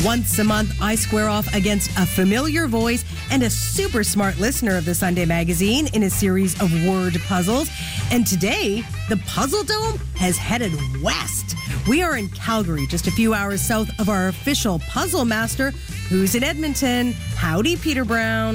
Once a month, I square off against a familiar voice and a super smart listener of the Sunday Magazine in a series of word puzzles. And today, the Puzzle Dome has headed west. We are in Calgary, just a few hours south of our official puzzle master, who's in Edmonton. Howdy, Peter Brown.